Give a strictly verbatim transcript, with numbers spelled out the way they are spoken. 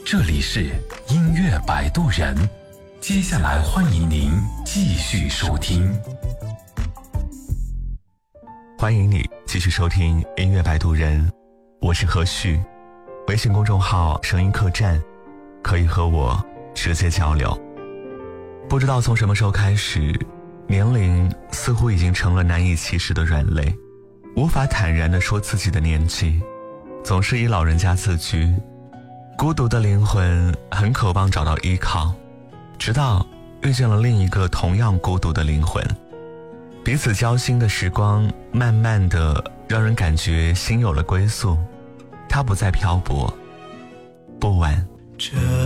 这里是音乐摆渡人，接下来欢迎您继续收听。 欢迎你继续收听音乐摆渡人，我是何旭。微信公众号声音客栈，可以和我直接交流。不知道从什么时候开始，年龄似乎已经成了难以启齿的软肋，无法坦然地说自己的年纪，总是以老人家自居。孤独的灵魂很渴望找到依靠，直到遇见了另一个同样孤独的灵魂。彼此交心的时光慢慢的让人感觉心有了归宿，他不再漂泊，不晚。 这